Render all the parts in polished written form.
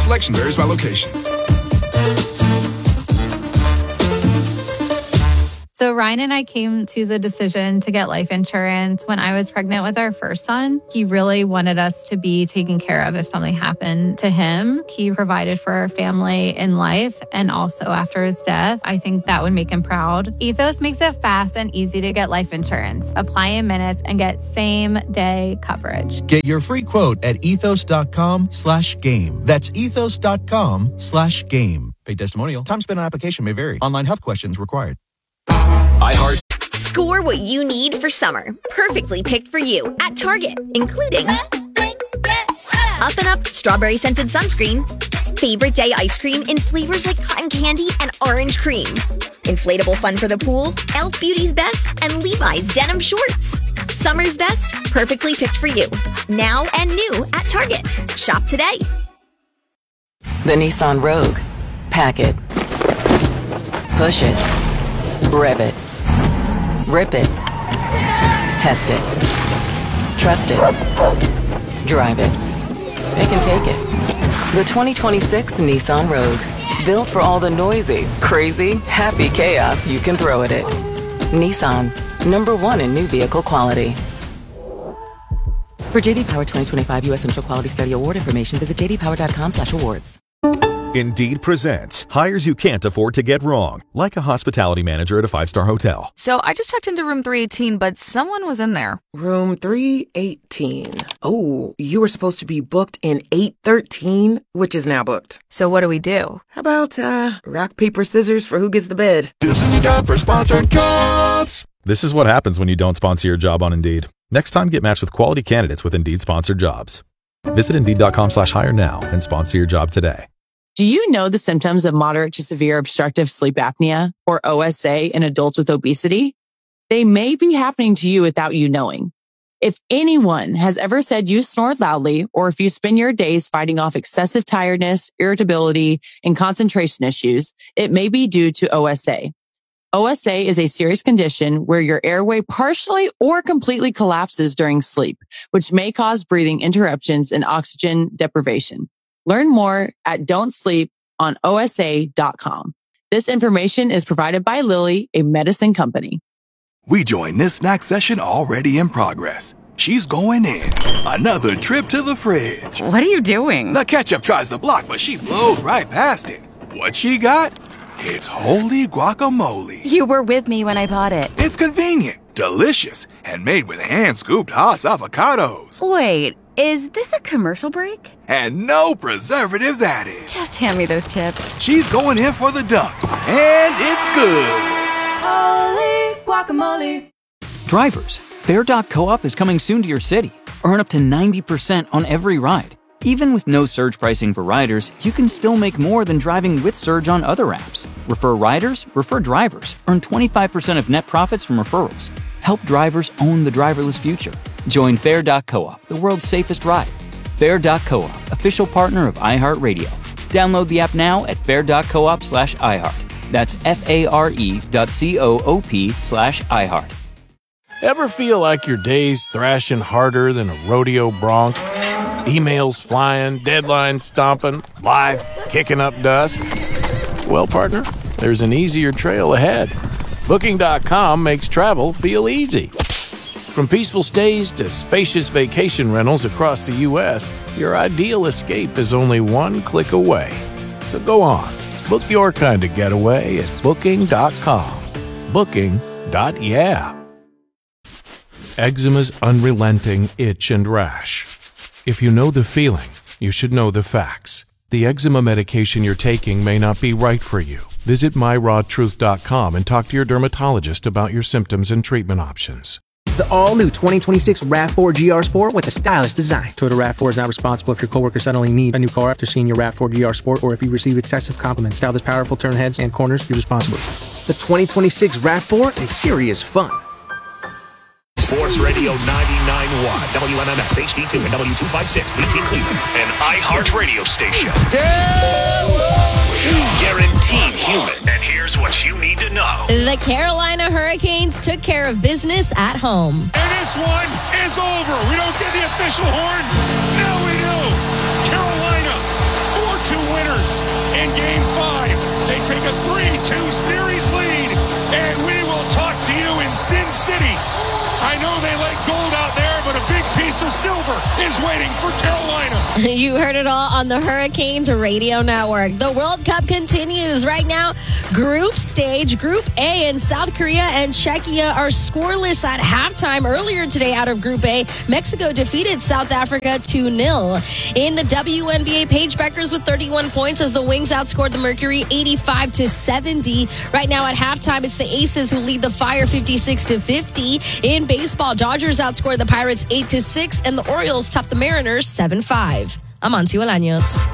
Selection varies by location. So Ryan and I came to the decision to get life insurance when I was pregnant with our first son. He really wanted us to be taken care of if something happened to him. He provided for our family in life and also after his death. I think that would make him proud. Ethos makes it fast and easy to get life insurance. Apply in minutes and get same-day coverage. Get your free quote at ethos.com/game. That's ethos.com/game. Paid testimonial. Time spent on application may vary. Online health questions required. iHeart. Score what you need for summer. Perfectly picked for you at Target, including Up and Up strawberry scented sunscreen, favorite day ice cream in flavors like cotton candy and orange cream, inflatable fun for the pool, Elf Beauty's Best, and Levi's denim shorts. Summer's best, perfectly picked for you. Now and new at Target. Shop today. The Nissan Rogue. Pack it. Push it. Rev it. Rip it. Test it. Trust it. Drive it. It can take it. The 2026 Nissan Rogue. Built for all the noisy, crazy, happy chaos you can throw at it. Nissan. #1 in new vehicle quality. For JD Power 2025 U.S. Initial Quality Study Award information, visit jdpower.com/awards. Indeed presents hires you can't afford to get wrong, like a hospitality manager at a 5-star hotel. So I just checked into room 318, but someone was in there. Room 318. Oh, you were supposed to be booked in 813, which is now booked. So what do we do? How about, rock, paper, scissors for who gets the bid? This is a job for sponsored jobs. This is what happens when you don't sponsor your job on Indeed. Next time, get matched with quality candidates with Indeed sponsored jobs. Visit Indeed.com/hire now and sponsor your job today. Do you know the symptoms of moderate to severe obstructive sleep apnea, or OSA, in adults with obesity? They may be happening to you without you knowing. If anyone has ever said you snore loudly, or if you spend your days fighting off excessive tiredness, irritability, and concentration issues, it may be due to OSA. OSA is a serious condition where your airway partially or completely collapses during sleep, which may cause breathing interruptions and oxygen deprivation. Learn more at don'tsleeponosa.com. This information is provided by Lilly, a medicine company. We join this snack session already in progress. She's going in. Another trip to the fridge. What are you doing? The ketchup tries to block, but she blows right past it. What she got? It's holy guacamole. You were with me when I bought it. It's convenient, delicious, and made with hand-scooped Haas avocados. Wait, is this a commercial break? And no preservatives added. Just hand me those chips. She's going in for the dunk, and it's good. Holy guacamole. Drivers, Fair.coop is coming soon to your city. Earn up to 90% on every ride. Even with no surge pricing for riders, you can still make more than driving with Surge on other apps. Refer riders, refer drivers. Earn 25% of net profits from referrals. Help drivers own the driverless future. Join Fair.coop, the world's safest ride. Fair.coop, official partner of iHeartRadio. Download the app now at fair.coop/iHeart. That's FARE.coop/iHeart. Ever feel like your day's thrashing harder than a rodeo bronc? Emails flying, deadlines stomping, life kicking up dust? Well, partner, there's an easier trail ahead. Booking.com makes travel feel easy. From peaceful stays to spacious vacation rentals across the U.S., your ideal escape is only one click away. So go on, book your kind of getaway at Booking.com. Booking.yeah. Eczema's unrelenting itch and rash. If you know the feeling, you should know the facts. The eczema medication you're taking may not be right for you. Visit myrawtruth.com and talk to your dermatologist about your symptoms and treatment options. The all-new 2026 RAV4 GR Sport with a stylish design. Toyota RAV4 is not responsible if your coworker suddenly needs a new car after seeing your RAV4 GR Sport, or if you receive excessive compliments. Style this powerful, turn heads and corners, use responsibly. The 2026 RAV4 is serious fun. Sports Radio 99.1, WMMS HD2 and W256, BT Cleveland, an iHeart radio station. Guaranteed human. And here's what you need to know. The Carolina Hurricanes took care of business at home. And this one is over. We don't get the official horn. Now we do. Carolina, 4-2 3-2 series lead. And we will talk to you in Sin City. I know they like gold out there, but a big piece of silver is waiting for Carolina. You heard it all on the Hurricanes Radio Network. The World Cup continues right now. Group stage, Group A in South Korea and Czechia are scoreless at halftime. Earlier today out of Group A, Mexico defeated South Africa 2-0. In the WNBA, Paige Beckers with 31 points as the Wings outscored the Mercury 85-70. Right now at halftime, it's the Aces who lead the Fire 56-50. In baseball, Dodgers outscored the Pirates 8-6 and the Orioles topped the Mariners 7-5. Amancio Alaños.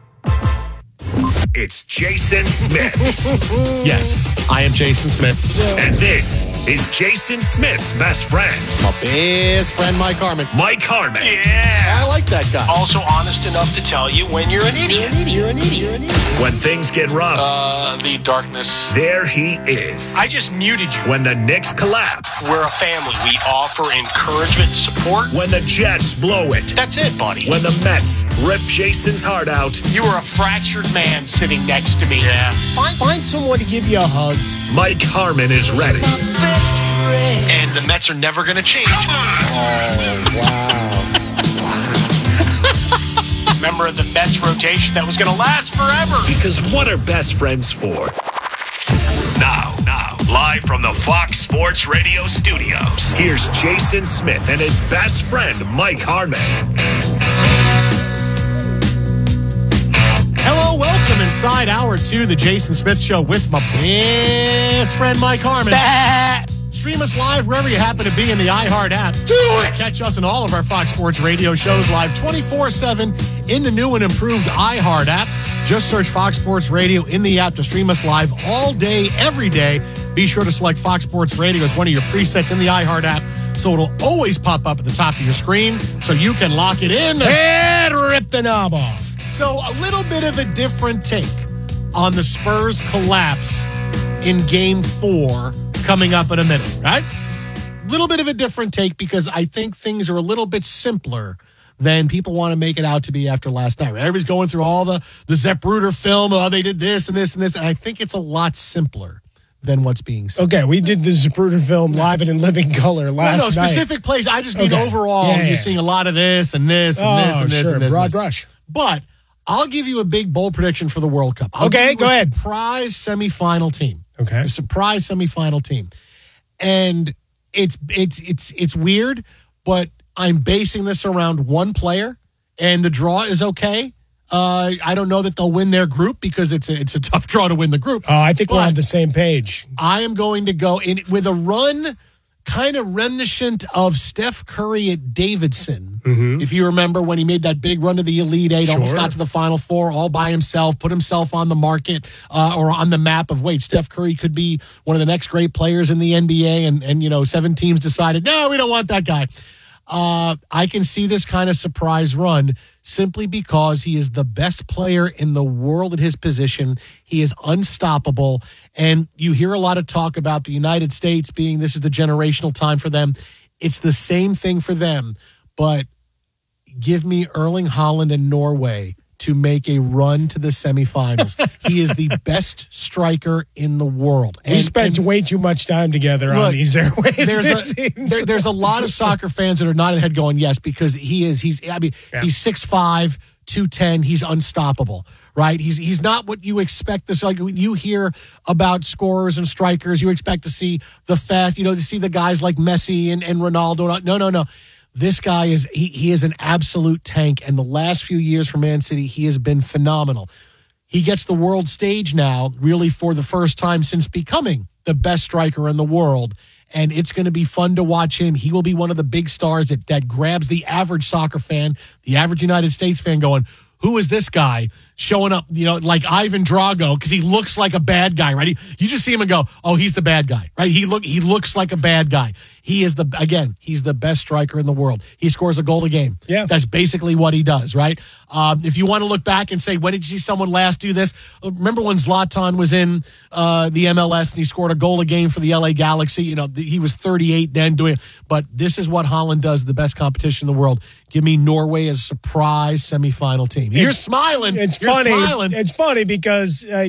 It's Jason Smith. Yes, I am Jason Smith. And this is Jason Smith's best friend. My best friend, Mike Harmon. Mike Harmon. Yeah. I like that guy. Also honest enough to tell you when you're an idiot. You're an idiot. When things get rough. The darkness. There he is. I just muted you. When the Knicks collapse. We're a family. We offer encouragement and support. When the Jets blow it. That's it, buddy. When the Mets rip Jason's heart out. You are a fractured man sitting next to me. Yeah. Find someone to give you a hug. Mike Harmon is ready. And the Mets are never going to change. Oh, wow. Member of the Mets rotation that was going to last forever. Because what are best friends for? Now, live from the Fox Sports Radio studios, here's Jason Smith and his best friend, Mike Harmon. Hello, welcome inside Hour 2, the Jason Smith Show with my best friend, Mike Harmon. Stream us live wherever you happen to be in the iHeart app. Catch us in all of our Fox Sports Radio shows live 24/7 in the new and improved iHeart app. Just search Fox Sports Radio in the app to stream us live all day, every day. Be sure to select Fox Sports Radio as one of your presets in the iHeart app so it'll always pop up at the top of your screen so you can lock it in and rip the knob off. So a little bit of a different take on the Spurs collapse in Game 4 coming up in a minute, right? A little bit of a different take because I think things are a little bit simpler than people want to make it out to be after last night. Everybody's going through all the ZipRecruiter film, oh, they did this and this and this, and I think it's a lot simpler than what's being said. Okay, we did the ZipRecruiter film live and in living color last night. No, specific plays. I just mean overall, you're seeing a lot of this and this and this and this and this. Broad brush. But I'll give you a big bold prediction for the World Cup. Go ahead. Surprise semifinal team. Okay. A surprise semifinal team. And it's weird, but I'm basing this around one player, and the draw is okay. I don't know that they'll win their group because it's a tough draw to win the group. I think we're on the same page. I am going to go in with a run kind of reminiscent of Steph Curry at Davidson. Mm-hmm. If you remember when he made that big run to the Elite Eight, almost got to the Final Four all by himself, put himself on the market or on the map of, wait, Steph Curry could be one of the next great players in the NBA. And 7 teams decided, no, we don't want that guy. I can see this kind of surprise run simply because he is the best player in the world at his position. He is unstoppable. And you hear a lot of talk about the United States being, this is the generational time for them. It's the same thing for them. But give me Erling Haaland and Norway to make a run to the semifinals. He is the best striker in the world. We spent way too much time together on these airwaves. There's a lot of soccer fans that are nodding their head going, yes, because he's 6'5", 210. He's unstoppable, right? He's not what you expect. This, like, when you hear about scorers and strikers, you expect to see the fast, to see the guys like Messi and Ronaldo. No. This guy he is an absolute tank, and the last few years for Man City, he has been phenomenal. He gets the world stage now, really for the first time since becoming the best striker in the world, and it's going to be fun to watch him. He will be one of the big stars that grabs the average soccer fan, the average United States fan going, who is this guy showing up, like Ivan Drago, because he looks like a bad guy, right? You just see him and go, oh, he's the bad guy, right? He looks like a bad guy. He is he's the best striker in the world. He scores a goal a game. Yeah. That's basically what he does, right? If you want to look back and say, when did you see someone last do this? Remember when Zlatan was in the MLS and he scored a goal a game for the LA Galaxy? He was 38 then doing it. But this is what Haaland does, the best competition in the world. Give me Norway as a surprise semifinal team. You're smiling. It's funny. It's funny because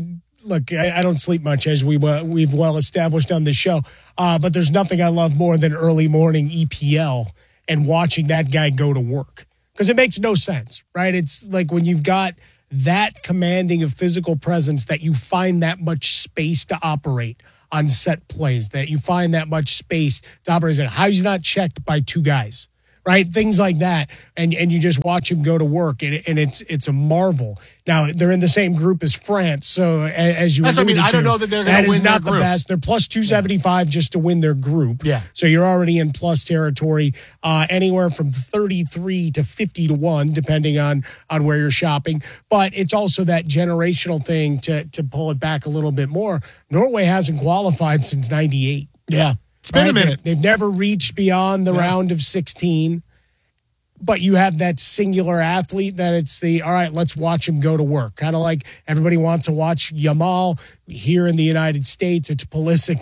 look, I don't sleep much, as we've well established on the show. But there's nothing I love more than early morning EPL and watching that guy go to work, because it makes no sense, right? It's like when you've got that commanding of physical presence that you find that much space to operate on set plays, that you find that much space to operate. How he's not checked by two guys, right? Things like that. And you just watch him go to work, and it's a marvel. Now, they're in the same group as France, so as you alluded to, I don't know that they're going to win. That is their not group. the best. They're plus 275 just to win their group. Yeah. So you're already in plus territory, anywhere from 33 to 50 to 1, depending on where you're shopping. But it's also that generational thing to pull it back a little bit more. Norway hasn't qualified since 98. Yeah. It's been a minute. They've never reached beyond the round of 16. But you have that singular athlete that it's all right, let's watch him go to work. Kind of like everybody wants to watch Yamal here in the United States. It's Pulisic.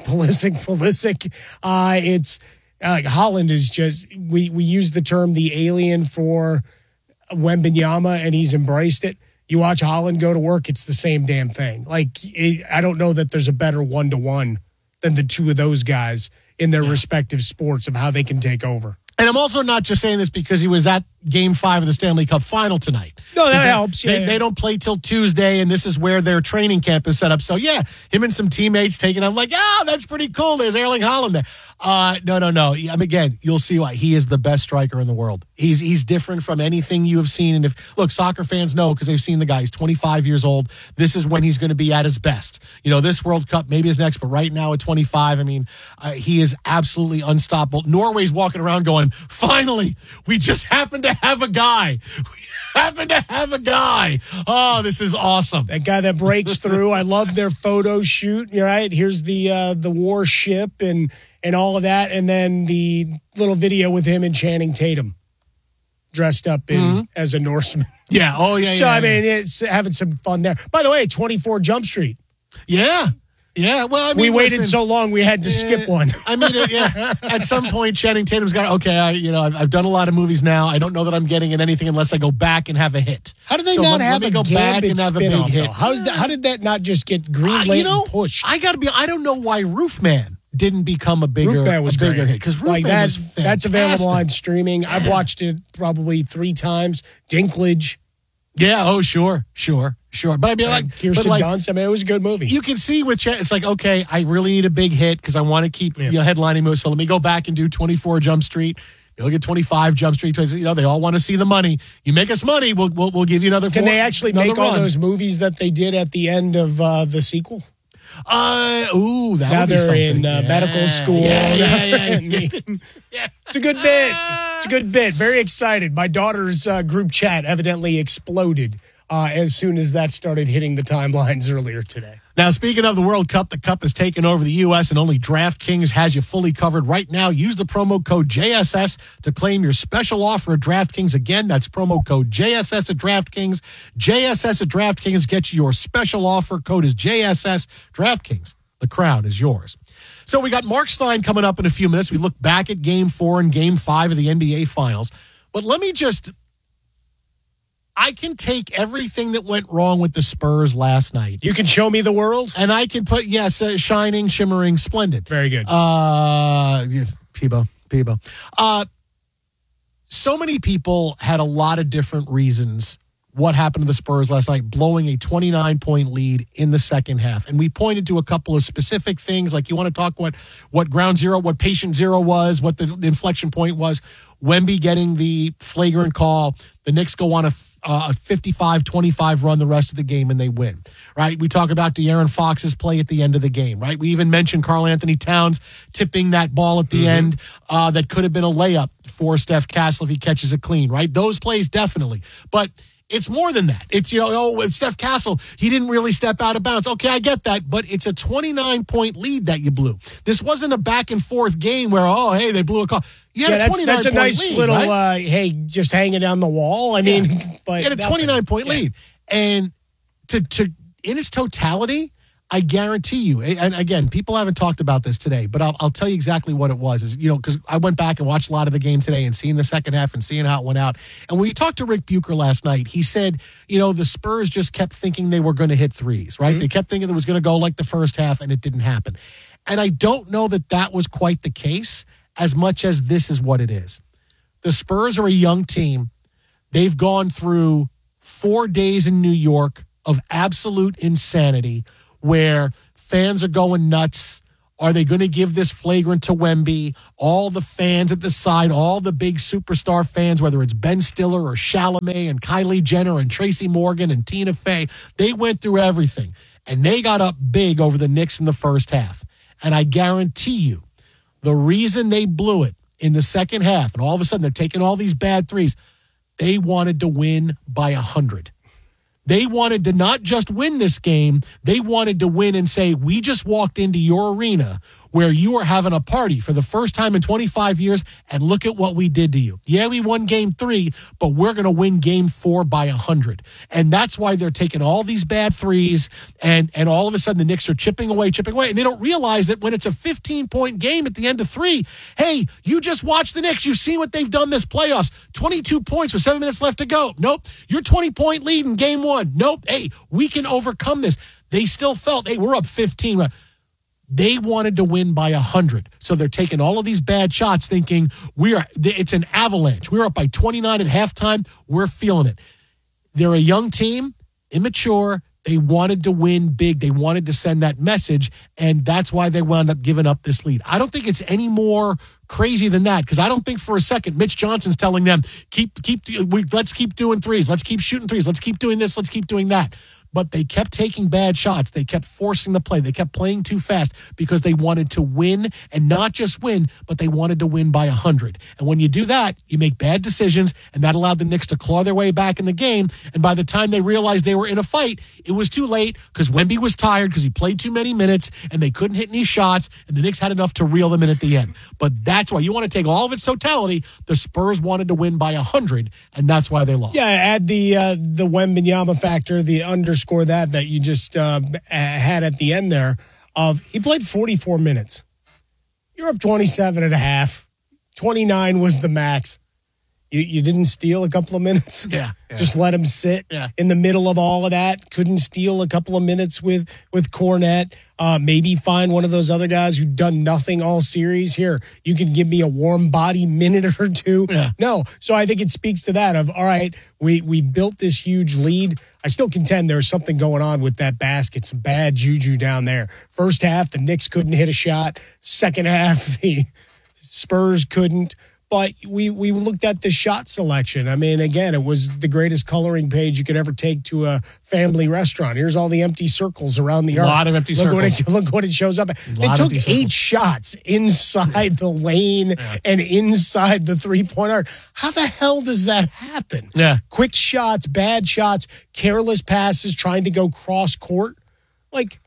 It's like Haaland is just, we use the term the alien for Wembanyama, and he's embraced it. You watch Haaland go to work, it's the same damn thing. Like, I don't know that there's a better one-to-one than the two of those guys in their respective sports of how they can take over. And I'm also not just saying this because he was at Game 5 of the Stanley Cup Final tonight. No, that helps. They don't play till Tuesday, and this is where their training camp is set up. So, yeah, him and some teammates taking him like, that's pretty cool. There's Erling Haaland there. No. Again, you'll see why. He is the best striker in the world. He's different from anything you have seen. And look, soccer fans know because they've seen the guy. He's 25 years old. This is when he's going to be at his best. This World Cup maybe is next, but right now at 25, he is absolutely unstoppable. Norway's walking around going, finally, we just happen to have a guy. Oh, this is awesome. That guy that breaks through. I love their photo shoot. Right? Here's the warship and all of that. And then the little video with him and Channing Tatum dressed up as a Norseman. Yeah. Oh, yeah. So, it's having some fun there. By the way, 24 Jump Street. Yeah. Yeah, well, we waited so long we had to skip one. At some point, Channing Tatum's got, I've done a lot of movies now. I don't know that I'm getting in anything unless I go back and have a hit. How did they not have a Gambit spin-off, hit? How did that not just get greenlit and pushed? I don't know why Roofman didn't become a bigger hit. Because Roofman was fantastic. That's available on streaming. I've watched it probably 3 times. Dinklage. Yeah, oh, sure. But Kirsten Dunst, it was a good movie. You can see with it's like, okay, I really need a big hit because I want to keep headlining movies. So let me go back and do 24 Jump Street. You'll get 25 Jump Street. They all want to see the money. You make us money, we'll give you another. Can they actually make all those movies that they did at the end of the sequel? That now would be they're something. in medical school. Yeah. It's a good bit. It's a good bit. Very excited. My daughter's group chat evidently exploded as soon as that started hitting the timelines earlier today. Now, speaking of the World Cup, the Cup has taken over the U.S. and only DraftKings has you fully covered right now. Use the promo code JSS to claim your special offer at DraftKings. Again, that's promo code JSS at DraftKings. JSS at DraftKings gets you your special offer. Code is JSS. DraftKings, the crown is yours. So we got Mark Stein coming up in a few minutes. We look back at Game 4 and Game 5 of the NBA Finals. But let me I can take everything that went wrong with the Spurs last night. You can show me the world? And I can put, shining, shimmering, splendid. Very good. Peebo. So many people had a lot of different reasons what happened to the Spurs last night, blowing a 29-point lead in the second half. And we pointed to a couple of specific things, like you want to talk what ground zero, what patient zero was, what the inflection point was. Wemby getting the flagrant call. The Knicks go on a 55-25 run the rest of the game, and they win, right? We talk about De'Aaron Fox's play at the end of the game, right? We even mentioned Karl Anthony Towns tipping that ball at the end that could have been a layup for Steph Castle if he catches it clean, right? Those plays, definitely. But it's more than that. It's, with Steph Castle, he didn't really step out of bounds. Okay, I get that, but it's a 29-point lead that you blew. This wasn't a back-and-forth game where, they blew a call. You had a 29-point lead, that's a nice lead, little, right? just hanging down the wall. But you had a 29-point lead. And to in its totality, I guarantee you, and again, people haven't talked about this today, but I'll tell you exactly what it was. Is, because I went back and watched a lot of the game today and seeing the second half and seeing how it went out. And when we talked to Rick Bucher last night, he said, the Spurs just kept thinking they were going to hit threes, right? Mm-hmm. They kept thinking it was going to go like the first half, and it didn't happen. And I don't know that was quite the case as much as this is what it is. The Spurs are a young team. They've gone through 4 days in New York of absolute insanity, where fans are going nuts. Are they going to give this flagrant to Wemby? All the fans at the side, all the big superstar fans, whether it's Ben Stiller or Chalamet and Kylie Jenner and Tracy Morgan and Tina Fey, they went through everything. And they got up big over the Knicks in the first half. And I guarantee you, the reason they blew it in the second half, and all of a sudden they're taking all these bad threes, they wanted to win by 100. They wanted to not just win this game, they wanted to win and say, we just walked into your arena where you are having a party for the first time in 25 years, and look at what we did to you. Yeah, we won game 3, but we're going to win game 4 by 100. And that's why they're taking all these bad threes, and all of a sudden the Knicks are chipping away, and they don't realize that when it's a 15-point game at the end of 3, hey, you just watch the Knicks. You've seen what they've done this playoffs. 22 points with 7 minutes left to go. Nope. Your 20-point lead in game 1. Nope. Hey, we can overcome this. They still felt, hey, we're up 15. They wanted to win by 100. So they're taking all of these bad shots thinking it's an avalanche. We're up by 29 at halftime. We're feeling it. They're a young team, immature. They wanted to win big. They wanted to send that message, and that's why they wound up giving up this lead. I don't think it's any more crazy than that, because I don't think for a second Mitch Johnson's telling them, let's keep doing threes. Let's keep shooting threes. Let's keep doing this. Let's keep doing that. But they kept taking bad shots. They kept forcing the play. They kept playing too fast because they wanted to win, and not just win, but they wanted to win by 100. And when you do that, you make bad decisions, and that allowed the Knicks to claw their way back in the game. And by the time they realized they were in a fight, it was too late because Wemby was tired because he played too many minutes, and they couldn't hit any shots, and the Knicks had enough to reel them in at the end. But that's why you want to take all of its totality. The Spurs wanted to win by 100, and that's why they lost. Yeah, add the Wembanyama factor, the underscore that you just had at the end there. He played 44 minutes. You're up 27 and a half. 29 was the max. You didn't steal a couple of minutes? Yeah. Just let him sit in the middle of all of that. Couldn't steal a couple of minutes with Kornet. Maybe find one of those other guys who've done nothing all series. Here, you can give me a warm body minute or two. Yeah. No. So I think it speaks to that of, all right, we built this huge lead. I still contend there's something going on with that basket. Some bad juju down there. First half, the Knicks couldn't hit a shot. Second half, the Spurs couldn't. But we looked at the shot selection. I mean, again, it was the greatest coloring page you could ever take to a family restaurant. Here's all the empty circles around the arc. A lot of empty circles. Look what it shows up. They took 8 shots inside the lane and inside the three-point arc. How the hell does that happen? Yeah. Quick shots, bad shots, careless passes, trying to go cross-court. Like,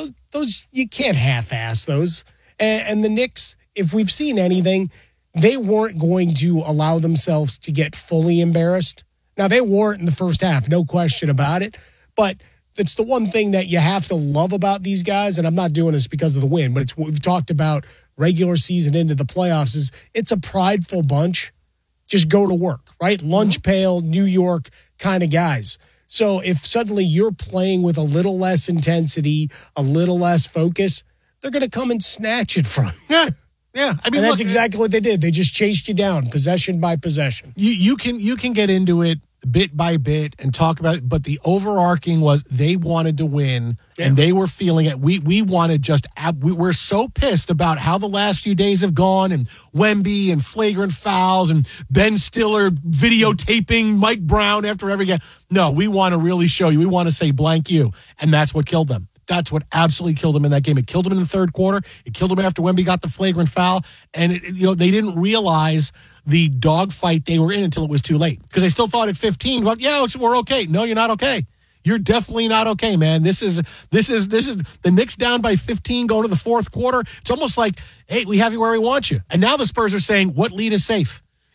those you can't half-ass those. And the Knicks, if we've seen anything, they weren't going to allow themselves to get fully embarrassed. Now, they weren't in the first half, no question about it. But it's the one thing that you have to love about these guys, and I'm not doing this because of the win, but it's what we've talked about regular season into the playoffs, is it's a prideful bunch. Just go to work, right? Lunch pail, New York kind of guys. So if suddenly you're playing with a little less intensity, a little less focus, they're going to come and snatch it from you. Yeah, I mean, and that's exactly what they did. They just chased you down, possession by possession. You can get into it bit by bit and talk about it, but the overarching was they wanted to win, and they were feeling it. We wanted we're so pissed about how the last few days have gone, and Wemby and flagrant fouls and Ben Stiller videotaping Mike Brown after every game. No, we want to really show you. We want to say blank you, and that's what killed them. That's what absolutely killed him in that game. It killed him in the third quarter. It killed him after Wemby got the flagrant foul. And they didn't realize the dogfight they were in until it was too late. Because they still thought at 15, well, yeah, we're okay. No, you're not okay. You're definitely not okay, man. This is the Knicks down by 15 going to the fourth quarter. It's almost like, hey, we have you where we want you. And now the Spurs are saying, what lead is safe?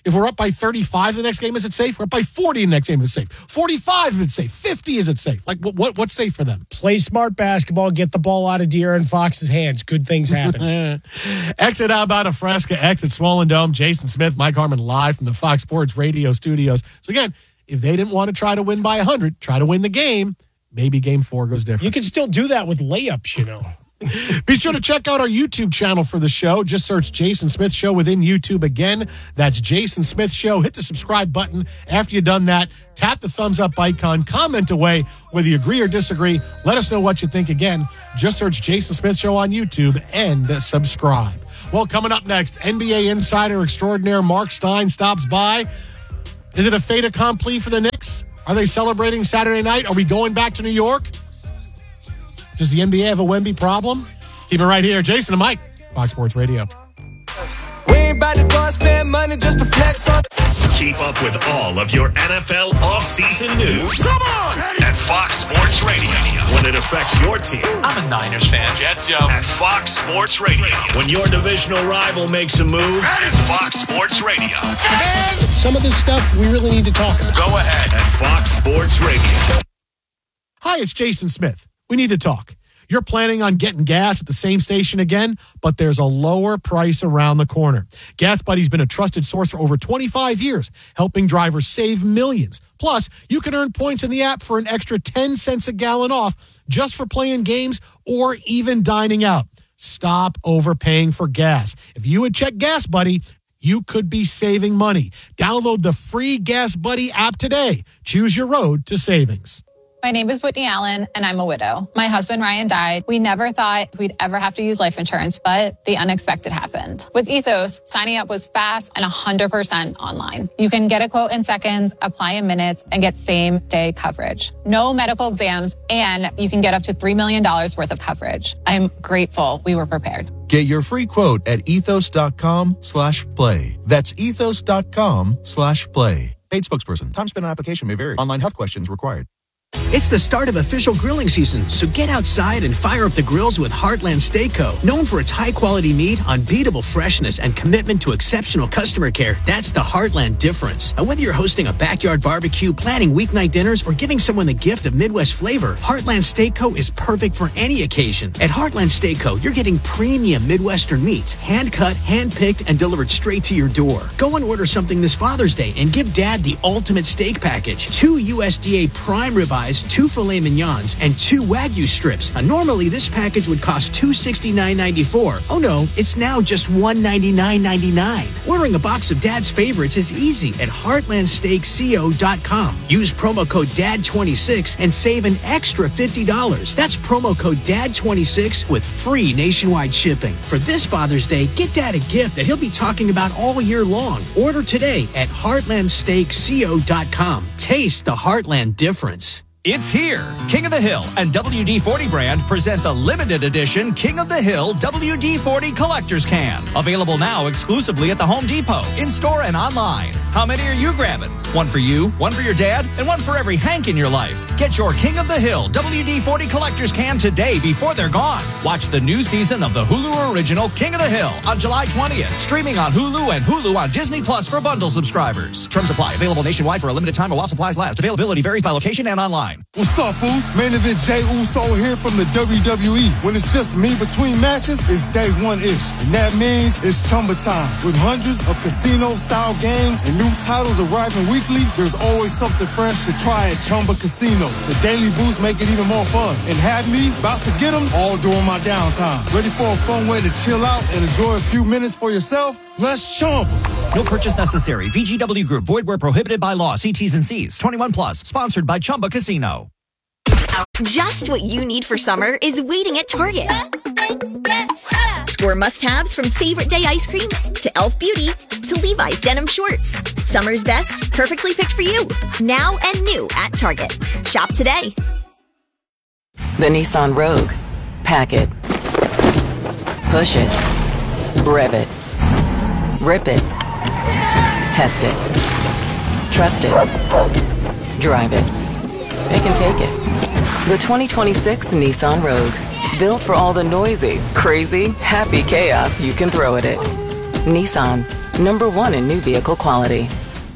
If we're up by 35 the next game, is it safe? We're up by 40 the next game, is it safe? 45, is it safe? 50, is it safe? Like, what's safe for them? Play smart basketball, get the ball out of De'Aaron Fox's hands. Good things happen. Exit Outbound of Fresca, exit Swollen Dome. Jason Smith, Mike Harmon live from the Fox Sports Radio studios. So again, if they didn't want to try to win by 100, try to win the game, maybe game 4 goes different. You can still do that with layups, you know. Be sure to check out our YouTube channel for the show. Just search Jason Smith Show within YouTube. Again, that's Jason Smith Show. Hit the subscribe button. After you've done that, tap the thumbs up icon. Comment away whether you agree or disagree. Let us know what you think. Again, just search Jason Smith Show on YouTube and subscribe. Well, coming up next, NBA insider extraordinaire Mark Stein stops by. Is it a fait accompli for the Knicks? Are they celebrating Saturday night? Are we going back to New York? Does the NBA have a Wemby problem? Keep it right here. Jason and Mike, Fox Sports Radio. We ain't about to go spend money just to flex on. Keep up with all of your NFL offseason news. Come on! At Fox Sports Radio. When it affects your team. I'm a Niners fan, Jets, yo. At Fox Sports Radio. When your divisional rival makes a move. At Fox Sports Radio. Some of this stuff we really need to talk about. Go ahead. At Fox Sports Radio. Hi, it's Jason Smith. We need to talk. You're planning on getting gas at the same station again, but there's a lower price around the corner. Gas Buddy's been a trusted source for over 25 years, helping drivers save millions. Plus, you can earn points in the app for an extra 10 cents a gallon off just for playing games or even dining out. Stop overpaying for gas. If you would check Gas Buddy, you could be saving money. Download the free Gas Buddy app today. Choose your road to savings. My name is Whitney Allen, and I'm a widow. My husband, Ryan, died. We never thought we'd ever have to use life insurance, but the unexpected happened. With Ethos, signing up was fast and 100% online. You can get a quote in seconds, apply in minutes, and get same-day coverage. No medical exams, and you can get up to $3 million worth of coverage. I'm grateful we were prepared. Get your free quote at ethos.com/play. That's ethos.com/play. Paid spokesperson. Time spent on application may vary. Online health questions required. It's the start of official grilling season, so get outside and fire up the grills with Heartland Steak Co. Known for its high-quality meat, unbeatable freshness, and commitment to exceptional customer care, that's the Heartland difference. And whether you're hosting a backyard barbecue, planning weeknight dinners, or giving someone the gift of Midwest flavor, Heartland Steak Co. is perfect for any occasion. At Heartland Steak Co., you're getting premium Midwestern meats, hand-cut, hand-picked, and delivered straight to your door. Go and order something this Father's Day and give Dad the ultimate steak package. 2 USDA prime ribeyes, 2 filet mignons, and 2 Wagyu strips. Normally, this package would cost $269.94. Oh no, it's now just $199.99. Ordering a box of Dad's favorites is easy at heartlandsteakco.com. Use promo code DAD26 and save an extra $50. That's promo code DAD26 with free nationwide shipping. For this Father's Day, get Dad a gift that he'll be talking about all year long. Order today at heartlandsteakco.com. Taste the Heartland difference. It's here. King of the Hill and WD-40 brand present the limited edition King of the Hill WD-40 Collector's Can. Available now exclusively at the Home Depot, in-store and online. How many are you grabbing? One for you, one for your dad, and one for every Hank in your life. Get your King of the Hill WD-40 Collector's Can today before they're gone. Watch the new season of the Hulu original King of the Hill on July 20th. Streaming on Hulu and Hulu on Disney Plus for bundle subscribers. Terms apply. Available nationwide for a limited time while supplies last. Availability varies by location and online. What's up, fools? Main event Jey Uso here from the WWE. When it's just me between matches, it's day one-ish. And that means it's Chumba time. With hundreds of casino-style games and new titles arriving weekly, there's always something fresh to try at Chumba Casino. The daily boosts make it even more fun. And have me about to get them all during my downtime. Ready for a fun way to chill out and enjoy a few minutes for yourself? Let's Chumba. No purchase necessary. VGW Group. Void where prohibited by law. See T's and C's. 21 plus. Sponsored by Chumba Casino. Just what you need for summer is waiting at Target. Score must-haves from favorite day ice cream to Elf Beauty to Levi's denim shorts. Summer's best, perfectly picked for you. Now and new at Target. Shop today. The Nissan Rogue. Pack it. Push it. Rev it. Rip it. Test it. Trust it. Drive it. They can take it. The 2026 Nissan Rogue. Built for all the noisy, crazy, happy chaos you can throw at it. Nissan, #1 in new vehicle quality.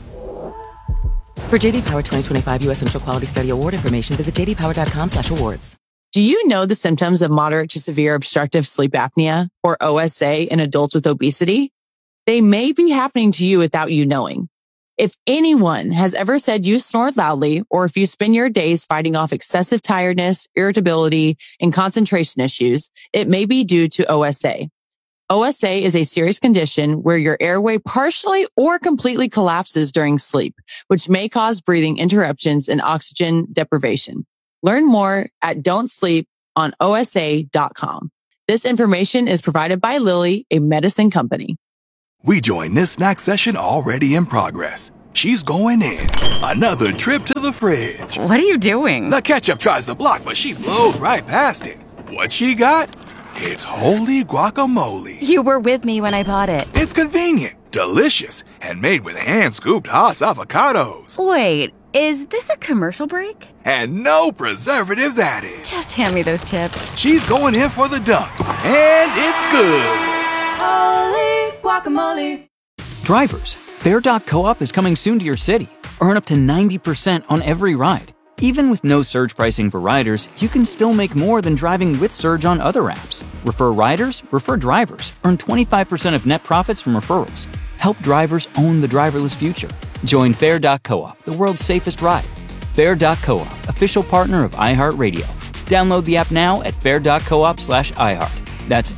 For JD Power 2025 U.S. Central Quality Study Award information, visit jdpower.com/awards. Do you know the symptoms of moderate to severe obstructive sleep apnea, or OSA, in adults with obesity? They may be happening to you without you knowing. If anyone has ever said you snore loudly, or if you spend your days fighting off excessive tiredness, irritability, and concentration issues, it may be due to OSA. OSA is a serious condition where your airway partially or completely collapses during sleep, which may cause breathing interruptions and oxygen deprivation. Learn more at don'tsleeponosa.com. This information is provided by Lilly, a medicine company. We join this snack session already in progress. She's going in. Another trip to the fridge. What are you doing? The ketchup tries to block, but she blows right past it. What she got? It's holy guacamole. You were with me when I bought it. It's convenient, delicious, and made with hand-scooped Haas avocados. Wait, is this a commercial break? And no preservatives added. Just hand me those chips. She's going in for the dunk, and it's good. Holy guacamole. Drivers, Fair.coop is coming soon to your city. Earn up to 90% on every ride. Even with no surge pricing for riders, you can still make more than driving with Surge on other apps. Refer riders, refer drivers. Earn 25% of net profits from referrals. Help drivers own the driverless future. Join Fair.coop, the world's safest ride. Fair.coop, official partner of iHeartRadio. Download the app now at fair.coop/iHeart. That's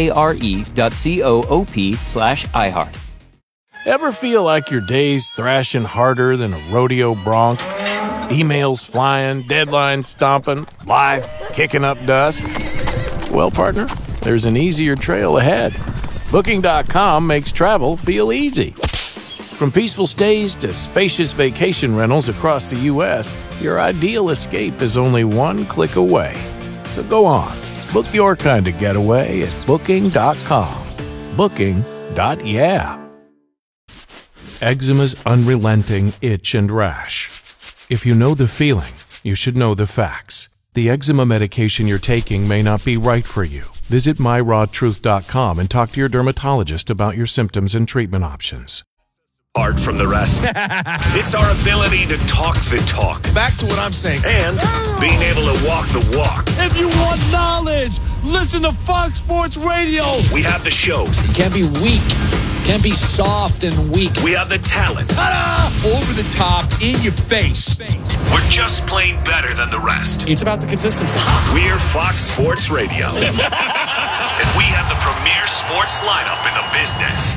FARE.coop/iHeart. Ever feel like your day's thrashing harder than a rodeo bronc? Emails flying, deadlines stomping, life kicking up dust? Well, partner, there's an easier trail ahead. Booking.com makes travel feel easy. From peaceful stays to spacious vacation rentals across the U.S., your ideal escape is only one click away. So go on, book your kind of getaway at Booking.com. Booking.yeah. Eczema's unrelenting itch and rash. If you know the feeling, you should know the facts. The eczema medication you're taking may not be right for you. Visit myrawtruth.com and talk to your dermatologist about your symptoms and treatment options. Apart from the rest, it's our ability to talk the talk. Back to what I'm saying. And being able to walk the walk. If you want knowledge, listen to Fox Sports Radio. We have the shows. Can't be weak. Can't be soft and weak. We have the talent. Ta-da! Over the top, in your face. We're just plain better than the rest. It's about the consistency. We're Fox Sports Radio. And we have the premier sports lineup in the business.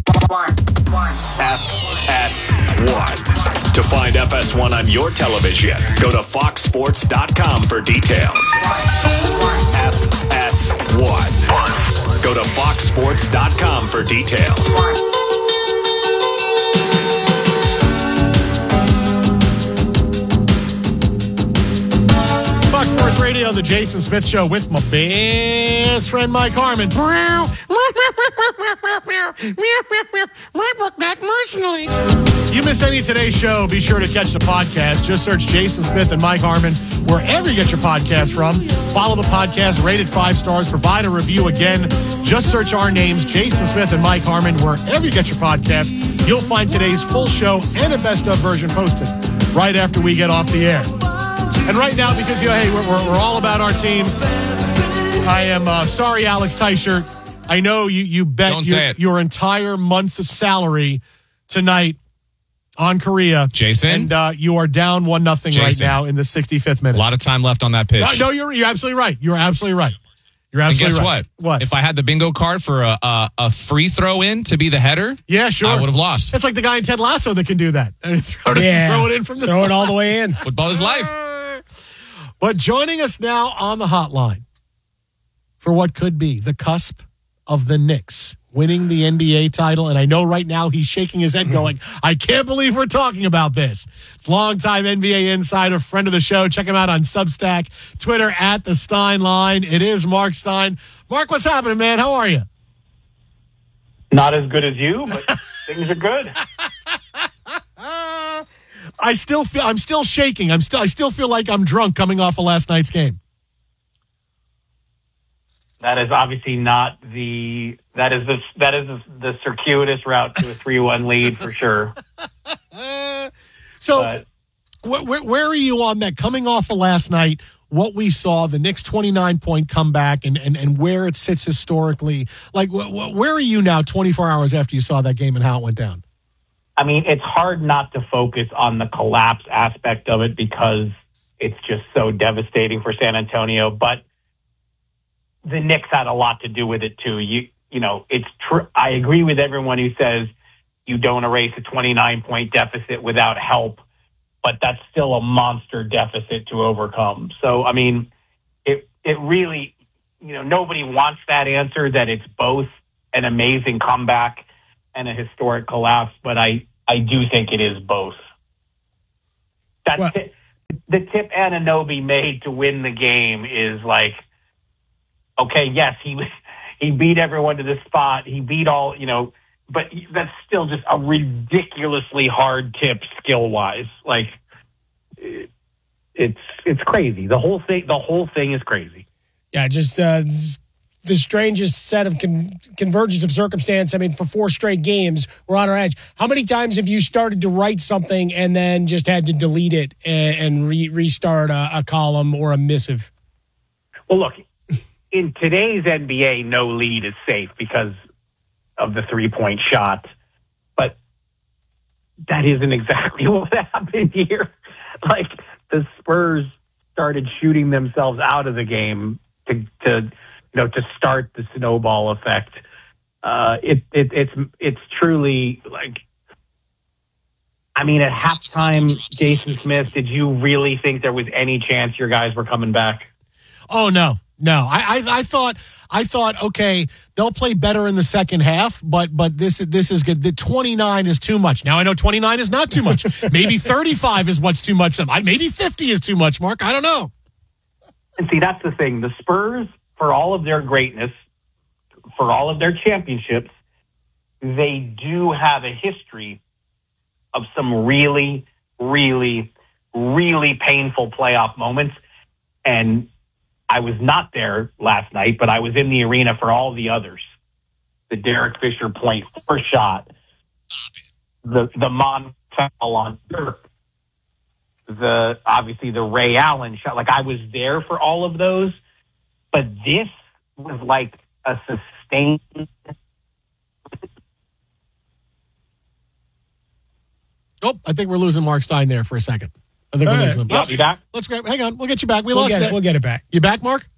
FS1. To find FS1 on your television, go to foxsports.com for details. FS1. Go to foxsports.com for details. Fox Sports Radio, the Jason Smith Show with my best friend Mike Harmon. You miss any of today's show, be sure to catch the podcast. Just search Jason Smith and Mike Harmon wherever you get your podcast from. Follow the podcast, rate it 5 stars, provide a review again. Just search our names, Jason Smith and Mike Harmon, wherever you get your podcast. You'll find today's full show and a best of version posted right after we get off the air. And right now, because hey, we're all about our teams. I am sorry, Alex Teichert. I know you bet your entire month's salary tonight on Korea, Jason, and you are down 1-0 right now in the 65th minute. A lot of time left on that pitch. No, you're absolutely right. You're absolutely right. You're absolutely right. Guess what? If I had the bingo card for a free throw in to be the header, yeah, sure, I would have lost. It's like the guy in Ted Lasso that can do that. Throw it in from the throw it all the way in. Football is life. But joining us now on the hotline for what could be the cusp of the Knicks winning the NBA title. And I know right now he's shaking his head going, I can't believe we're talking about this. It's longtime NBA insider, friend of the show. Check him out on Substack, Twitter at The Stein Line. It is Mark Stein. Mark, what's happening, man? How are you? Not as good as you, but things are good. I'm still shaking. I still feel like I'm drunk coming off of last night's game. That is obviously not the circuitous route to a 3-1 lead for sure. So, where are you on that? Coming off of last night, what we saw, the Knicks' 29-point comeback, and where it sits historically. Like, where are you now 24 hours after you saw that game and how it went down? I mean, it's hard not to focus on the collapse aspect of it because it's just so devastating for San Antonio. But the Knicks had a lot to do with it, too. You know, it's true. I agree with everyone who says you don't erase a 29-point deficit without help, but that's still a monster deficit to overcome. So, I mean, it really, you know, nobody wants that answer that it's both an amazing comeback and a historic collapse, but I do think it is both. The tip Anunoby made to win the game is like, okay, yes, he beat everyone to the spot. He beat all, you know, but that's still just a ridiculously hard tip skill-wise. Like, it's crazy. The whole thing is crazy. Yeah, just the strangest set of convergence of circumstance. I mean, for 4 straight games, we're on our edge. How many times have you started to write something and then just had to delete it and restart a column or a missive? Well, look, in today's NBA, no lead is safe because of the 3-point shot. But that isn't exactly what happened here. Like, the Spurs started shooting themselves out of the game to start the snowball effect. It's truly like, I mean, at halftime, Jason Smith, did you really think there was any chance your guys were coming back? Oh, no. I thought, okay, they'll play better in the second half, but this is good. The 29 is too much. Now I know 29 is not too much. Maybe 35 is what's too much. Maybe 50 is too much, Mark. I don't know. And see, that's the thing. The Spurs, for all of their greatness, for all of their championships, they do have a history of some really, really, really painful playoff moments. And I was not there last night, but I was in the arena for all the others. The Derek Fisher .4 shot, the Monfell on Dirk, obviously the Ray Allen shot. Like, I was there for all of those, but this was like a sustained. Oh, I think we're losing Mark Stein there for a second. I think we're losing him. I'll be back. Hang on. We'll get you back. We'll get it back. You back, Mark?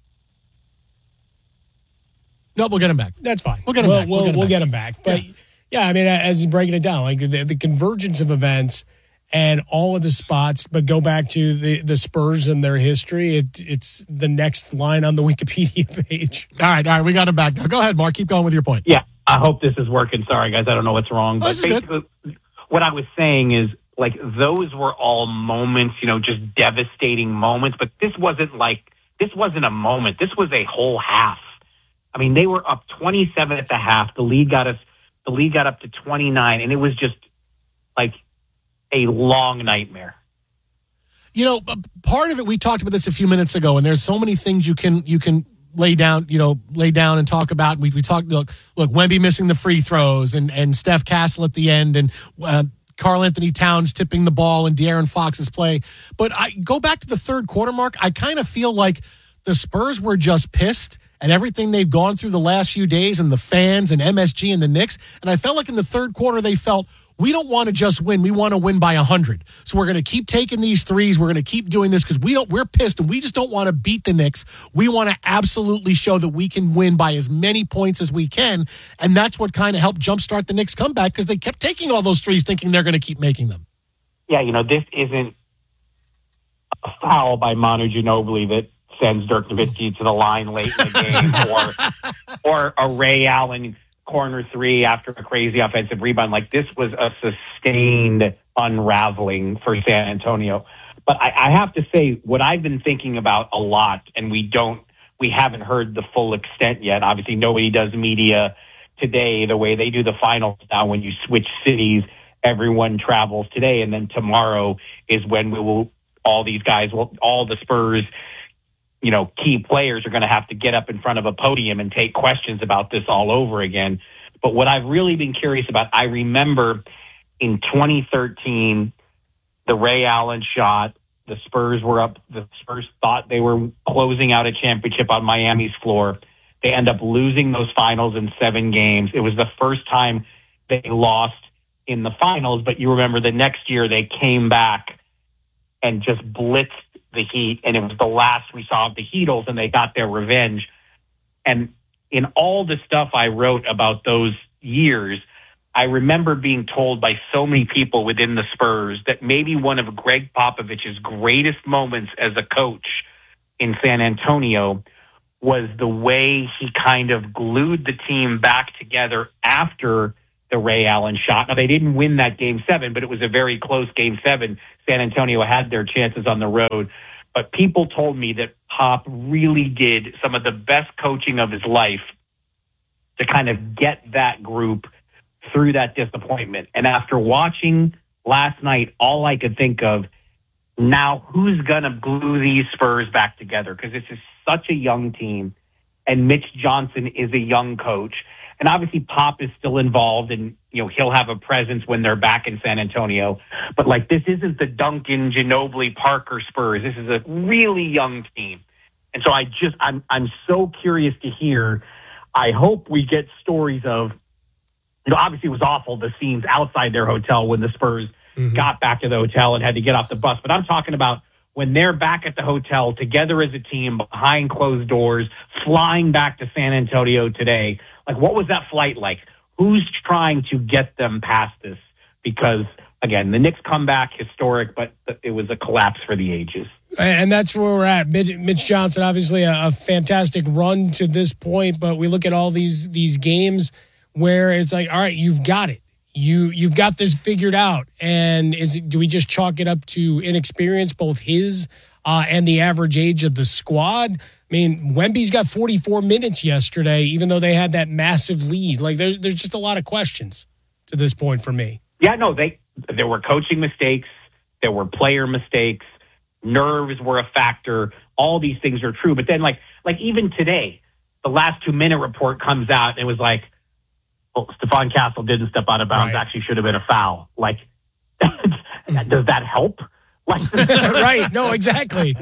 No, we'll get him back. That's fine. We'll get him back. We'll get him back. But yeah, I mean, as you're breaking it down, like the convergence of events and all of the spots, but go back to the Spurs and their history. It's the next line on the Wikipedia page. All right. We got him back now. Go ahead, Mark. Keep going with your point. Yeah, I hope this is working. Sorry, guys. I don't know what's wrong. But basically, what I was saying is, like, those were all moments, you know, just devastating moments. But this wasn't a moment. This was a whole half. I mean, they were up 27 at the half. The lead got up to 29, and it was just like a long nightmare. You know, part of it, we talked about this a few minutes ago, and there's so many things you can lay down and talk about. We talked, look, Wemby missing the free throws and Steph Castle at the end and Karl Anthony Towns tipping the ball and De'Aaron Fox's play. But I go back to the third quarter, Mark. I kind of feel like the Spurs were just pissed at everything they've gone through the last few days and the fans and MSG and the Knicks. And I felt like in the third quarter they felt, we don't want to just win. We want to win by 100. So we're going to keep taking these threes. We're going to keep doing this because we're pissed and we just don't want to beat the Knicks. We want to absolutely show that we can win by as many points as we can. And that's what kind of helped jumpstart the Knicks comeback because they kept taking all those threes thinking they're going to keep making them. Yeah, you know, this isn't a foul by Manu Ginobili that sends Dirk Nowitzki to the line late in the game or a Ray Allen corner three after a crazy offensive rebound. Like, this was a sustained unraveling for San Antonio. But I have to say, what I've been thinking about a lot, and we haven't heard the full extent yet. Obviously, nobody does media today the way they do the finals now. When you switch cities, everyone travels today, and then tomorrow is when all the Spurs key players are going to have to get up in front of a podium and take questions about this all over again. But what I've really been curious about, I remember in 2013, the Ray Allen shot, the Spurs were up. The Spurs thought they were closing out a championship on Miami's floor. They end up losing those finals in 7 games. It was the first time they lost in the finals, but you remember the next year they came back and just blitzed the Heat, and it was the last we saw of the Heatles, and they got their revenge. And in all the stuff I wrote about those years, I remember being told by so many people within the Spurs that maybe one of Greg Popovich's greatest moments as a coach in San Antonio was the way he kind of glued the team back together after the Ray Allen shot. Now, they didn't win that Game 7, but it was a very close Game 7. San Antonio had their chances on the road. But people told me that Pop really did some of the best coaching of his life to kind of get that group through that disappointment. And after watching last night, all I could think of, now who's going to glue these Spurs back together? Because this is such a young team, and Mitch Johnson is a young coach. And obviously Pop is still involved, and he'll have a presence when they're back in San Antonio. But this isn't the Duncan, Ginobili, Parker Spurs. This is a really young team. And so I'm so curious to hear. I hope we get stories of, obviously it was awful, the scenes outside their hotel when the Spurs got back to the hotel and had to get off the bus. But I'm talking about when they're back at the hotel together as a team behind closed doors, flying back to San Antonio today. What was that flight like? Who's trying to get them past this? Because, again, the Knicks comeback, historic, but it was a collapse for the ages. And that's where we're at. Mitch Johnson, obviously a fantastic run to this point, but we look at all these games where it's all right, you've got it. You've got this figured out. And do we just chalk it up to inexperience, both his and the average age of the squad? I mean, Wemby's got 44 minutes yesterday, even though they had that massive lead. There's just a lot of questions to this point for me. Yeah, no, there were coaching mistakes. There were player mistakes. Nerves were a factor. All these things are true. But then, even today, the last 2-minute report comes out, and it was Stephon Castle didn't step out of bounds. Right. Actually should have been a foul. Does that help? Right. No, exactly.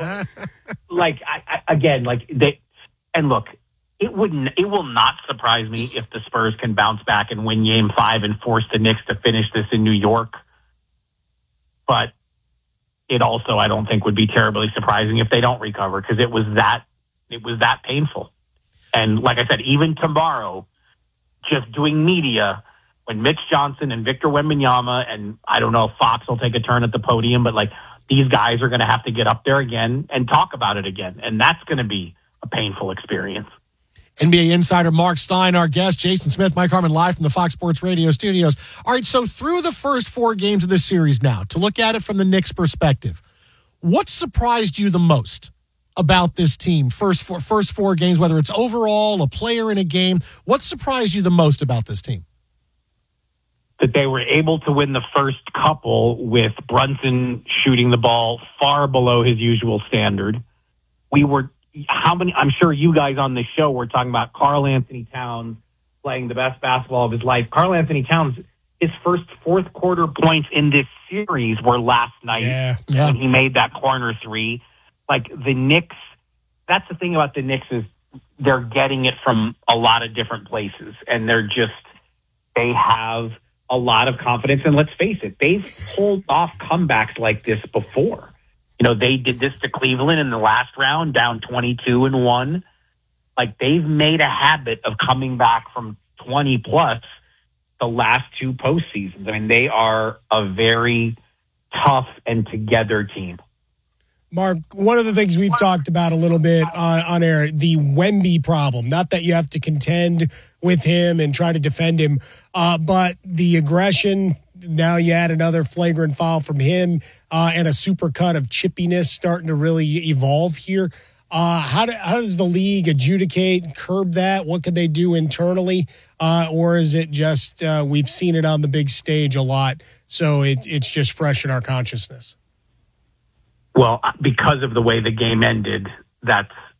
It will not surprise me if the Spurs can bounce back and win Game 5 and force the Knicks to finish this in New York. But it also, I don't think, would be terribly surprising if they don't recover, because it was that painful. And like I said, even tomorrow, just doing media, when Mitch Johnson and Victor Wembanyama, and I don't know if Fox will take a turn at the podium, but these guys are going to have to get up there again and talk about it again. And that's going to be a painful experience. NBA insider Mark Stein, our guest, Jason Smith, Mike Harmon, live from the Fox Sports Radio studios. All right, so through the first 4 games of this series now, to look at it from the Knicks' perspective, what surprised you the most about this team? First 4 games, whether it's overall, a player in a game, what surprised you the most about this team? That they were able to win the first couple with Brunson shooting the ball far below his usual standard. I'm sure you guys on this show were talking about Karl Anthony Towns playing the best basketball of his life. Karl Anthony Towns, his first fourth quarter points in this series were last night when he made that corner 3. The Knicks, that's the thing about the Knicks, is they're getting it from a lot of different places, and they have a lot of confidence. And let's face it, they've pulled off comebacks like this before. They did this to Cleveland in the last round, down 22-1. They've made a habit of coming back from 20 plus the last 2 postseasons. I mean, they are a very tough and together team. Mark, one of the things we've talked about a little bit on air, the Wemby problem. Not that you have to contend with him and try to defend him, but the aggression. Now you add another flagrant foul from him and a supercut of chippiness starting to really evolve here. How does the league adjudicate, curb that? What could they do internally? Or is it just we've seen it on the big stage a lot, so it's just fresh in our consciousness? Well, because of the way the game ended, that's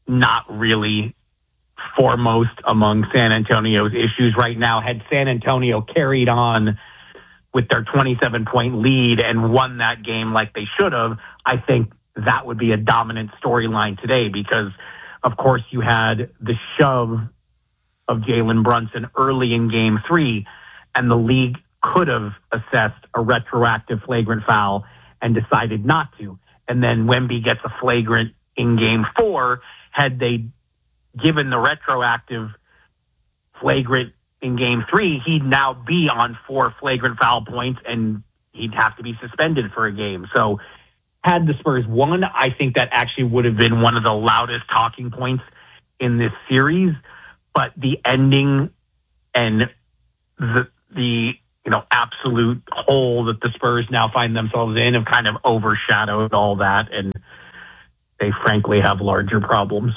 not really foremost among San Antonio's issues right now. Had San Antonio carried on with their 27-point lead and won that game like they should have, I think that would be a dominant storyline today because, of course, you had the shove of Jalen Brunson early in Game 3, and the league could have assessed a retroactive flagrant foul and decided not to. And then Wemby gets a flagrant in Game 4. Had they given the retroactive flagrant in Game 3, he'd now be on 4 flagrant foul points, and he'd have to be suspended for a game. So had the Spurs won, I think that actually would have been one of the loudest talking points in this series. But the ending and the absolute hole that the Spurs now find themselves in have kind of overshadowed all that, and they frankly have larger problems.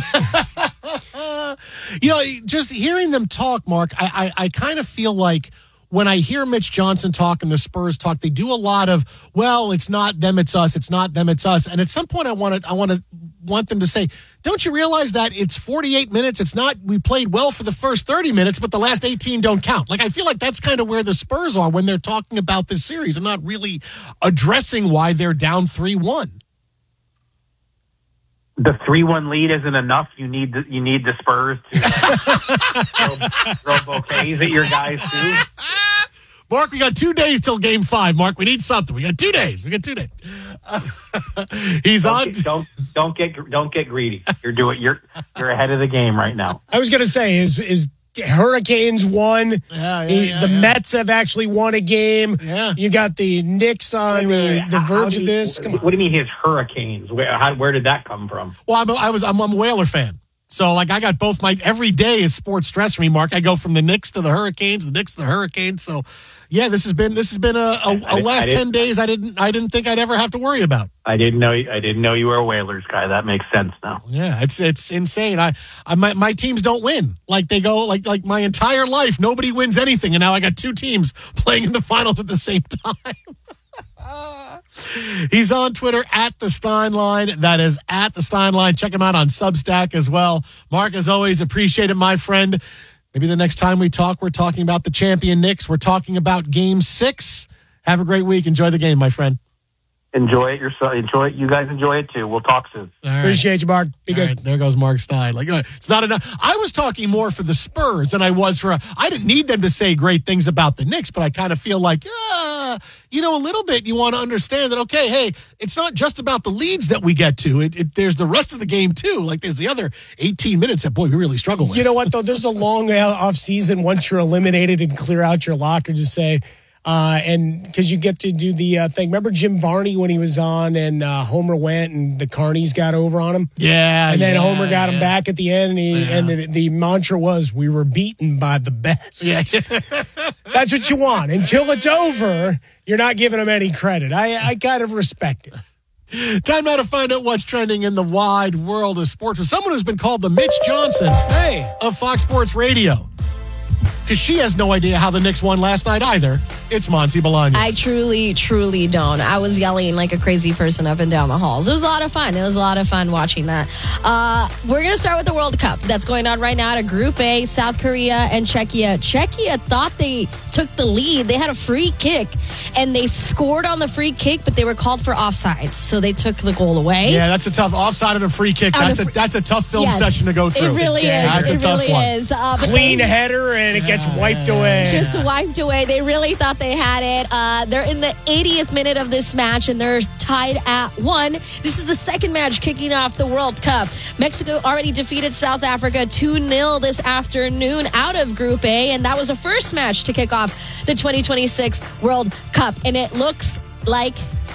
Just hearing them talk, Mark, I kind of feel like when I hear Mitch Johnson talk and the Spurs talk, they do a lot of, well, it's not them, it's us. It's not them, it's us. And at some point I want them to say, don't you realize that it's 48 minutes? It's not, we played well for the first 30 minutes, but the last 18 don't count. Like, I feel like that's kind of where the Spurs are when they're talking about this series and not really addressing why they're down 3-1. The 3-1 lead isn't enough. You need the Spurs to throw bouquets at your guys too. Mark, we got 2 days till Game 5. Mark, we need something. We got 2 days. He's on. Don't get greedy. You're ahead of the game right now. I was going to say is Hurricanes won. The Mets have actually won a game. Yeah. You got the Knicks on the verge of this. What do you mean his Hurricanes? Where did that come from? Well, I'm a Whaler fan. So, I got both every day is sports stress for me, Mark. I go from the Knicks to the Hurricanes, the Knicks to the Hurricanes. So, yeah, this has been a last 10 days I didn't think I'd ever have to worry about. I didn't know you were a Whalers guy. That makes sense now. Yeah, it's insane. My teams don't win. Like they go like my entire life, nobody wins anything, and now I got 2 teams playing in the finals at the same time. He's on Twitter at the Steinline. That is at the Steinline. Check him out on Substack as well. Mark, as always, appreciate it, my friend. Maybe the next time we talk, we're talking about the champion Knicks. We're talking about Game 6. Have a great week. Enjoy the game, my friend. Enjoy it yourself. Enjoy it. You guys enjoy it too. We'll talk soon. Right. Appreciate you, Mark. Be good. Right. There goes Mark Stein. It's not enough. I was talking more for the Spurs than I was I didn't need them to say great things about the Knicks, but I kind of feel like, a little bit you want to understand that, okay, hey, it's not just about the leads that we get to. There's the rest of the game too. Like there's the other 18 minutes that, boy, we really struggle with. You know what, though? There's a long off season once you're eliminated and clear out your locker to say, and because you get to do the thing. Remember Jim Varney when he was on and Homer went and the Carnies got over on him? Yeah. And then Homer got him back at the end and the mantra was, we were beaten by the best. Yeah. That's what you want. Until it's over, you're not giving them any credit. I kind of respect it. Time now to find out what's trending in the wide world of sports with someone who's been called the Mitch Johnson of Fox Sports Radio. Because she has no idea how the Knicks won last night either. It's Monty Bolaños. I truly don't. I was yelling like a crazy person up and down the halls. It was a lot of fun. It was a lot of fun watching that. We're going to start with the World Cup that's going on right now at a Group A, South Korea and Czechia. Czechia thought they took the lead. They had a free kick, and they scored on the free kick, but they were called for offsides, so they took the goal away. Yeah, that's a tough offside and a free kick. That's a tough film session to go through. It really is. It really is. Clean header, and it gets wiped away. Just wiped away. They really thought they had it. They're in the 80th minute of this match, and they're tied at 1. This is the second match kicking off the World Cup. Mexico already defeated South Africa 2-0 this afternoon out of Group A, and that was the first match to kick off the 2026 World Cup. And it looks like...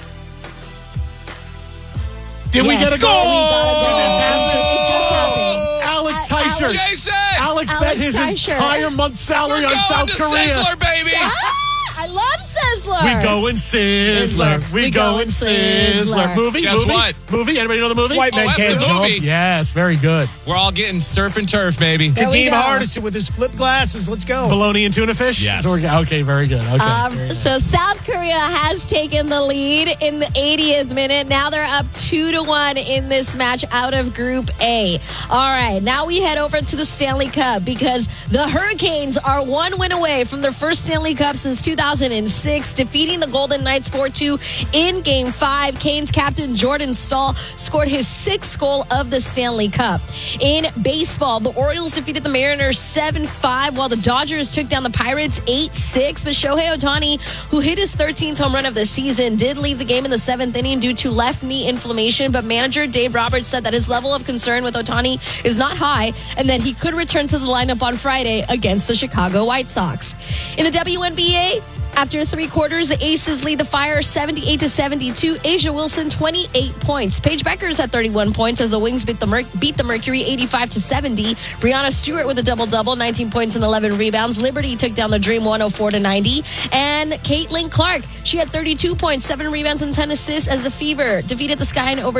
Did we get a goal? We got a goal. It just happened. Alex Teicher. Jason! Alex bet his entire month's salary on South Korea. Sizzler, baby! I love Sizzler. We going Sizzler. We going Sizzler. Movie? Guess what? Movie? Anybody know the movie? White Men that's Can't the Jump. movie. Yes, very good. We're all getting surf and turf, baby. There we Kadeem go. Hardison with his flip glasses. Let's go. Bologna and tuna fish? Yes. Okay, very good. Okay. So South Korea has taken the lead in the 80th minute. Now they're up 2-1 in this match out of Group A. All right, now we head over to the Stanley Cup because the Hurricanes are 1 win away from their first Stanley Cup since 2006, defeating the Golden Knights 4-2 in Game 5. Canes captain Jordan Staal scored his 6th goal of the Stanley Cup. In baseball, the Orioles defeated the Mariners 7-5, while the Dodgers took down the Pirates 8-6. But Shohei Ohtani, who hit his 13th home run of the season, did leave the game in the 7th inning due to left knee inflammation. But manager Dave Roberts said that his level of concern with Ohtani is not high and that he could return to the lineup on Friday against the Chicago White Sox. In the WNBA, after 3 quarters, the Aces lead the Fire 78-72. Asia Wilson, 28 points. Paige Beckers at 31 points as the Wings beat the Mercury 85-70. Brianna Stewart with a double-double, 19 points and 11 rebounds. Liberty took down the Dream 104-90. And Caitlin Clark, she had 32 points, 7 rebounds and 10 assists as the Fever defeated the Sky in over